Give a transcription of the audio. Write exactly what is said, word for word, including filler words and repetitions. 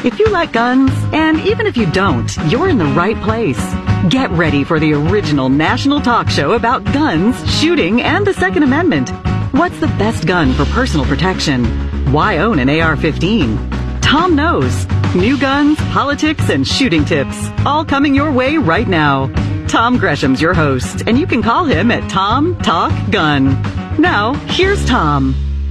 If you like guns, and even if you don't, you're in the right place. Get ready for the original national talk show about guns, shooting, and the Second Amendment. What's the best gun for personal protection? Why own an A R fifteen? Tom knows. New guns, politics, and shooting tips, all coming your way right now. Tom Gresham's your host, and you can call him at Tom Talk Gun. Now, here's Tom.